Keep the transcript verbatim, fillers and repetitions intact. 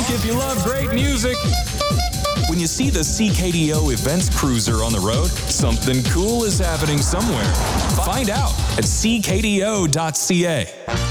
honk if you love great music. When you see the C K D O Events Cruiser on the road, something cool is happening somewhere. Find out at c k d o dot c a.